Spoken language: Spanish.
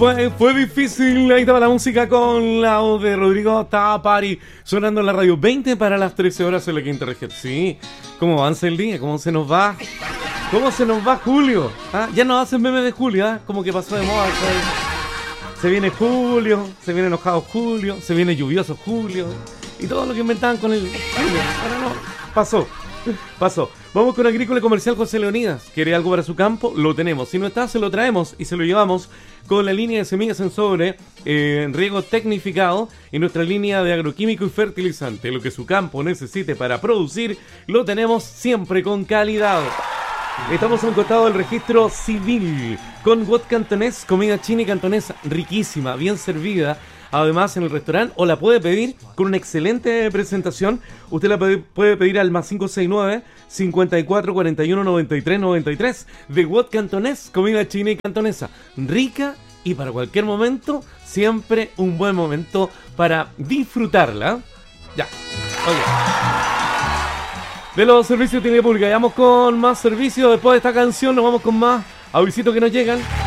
Pues fue difícil, ahí estaba la música con la voz de Rodrigo Tapari sonando en la radio 20 para las 13 horas en la quinta región. Sí, ¿cómo avanza el día? ¿Cómo se nos va? ¿Cómo se nos va Julio? ¿Ah? Ya nos hacen memes de Julio, ¿ah? Como que pasó de moda. Se viene Julio, se viene enojado Julio, se viene lluvioso Julio y todo lo que inventaban con el Julio. Ahora no, pasó. Vamos con Agrícola y Comercial José Leonidas. ¿Quiere algo para su campo? Lo tenemos. Si no está, se lo traemos y se lo llevamos con la línea de semillas en sobre, riego tecnificado y nuestra línea de agroquímico y fertilizante. Lo que su campo necesite para producir, lo tenemos siempre con calidad. Estamos a un costado del registro civil con Wok Cantonés, comida china y cantonesa riquísima, bien servida. Además, en el restaurante, o la puede pedir con una excelente presentación. Usted la puede pedir al más 569 54 41 93 93 de Wok Cantonés, comida china y cantonesa rica y para cualquier momento, siempre un buen momento para disfrutarla. Ya, ok. De los servicios de pública, vamos con más servicios. Después de esta canción nos vamos con más avisitos que nos llegan.